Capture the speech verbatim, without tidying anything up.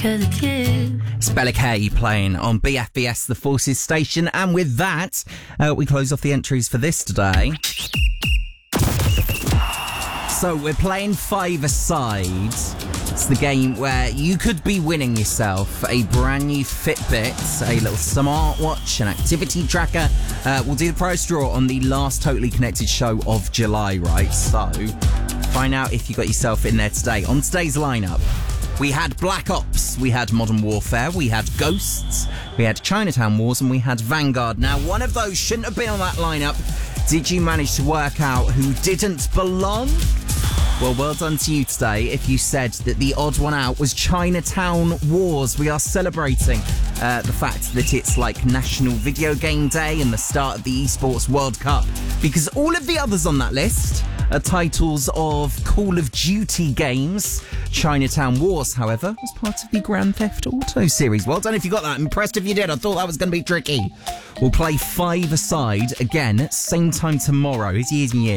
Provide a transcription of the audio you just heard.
'cause it's you. It's Bella K playing on B F B S, the Forces station. And with that, uh, we close off the entries for this today. So we're playing five-a-side. It's the game where you could be winning yourself a brand new Fitbit, a little smartwatch, an activity tracker. Uh, we'll do the prize draw on the last Totally Connected show of July, right? So find out if you got yourself in there today. On today's lineup, we had Black Ops, we had Modern Warfare, we had Ghosts, we had Chinatown Wars, and we had Vanguard. Now, one of those shouldn't have been on that lineup. Did you manage to work out who didn't belong? Well, well done to you today if you said that the odd one out was Chinatown Wars. We are celebrating uh, the fact that it's like National Video Game Day and the start of the Esports World Cup, because all of the others on that list are titles of Call of Duty games. Chinatown Wars, however, was part of the Grand Theft Auto series. Well done if you got that. I'm impressed if you did. I thought that was going to be tricky. We'll play five-a-side again, same time tomorrow. It's years and years.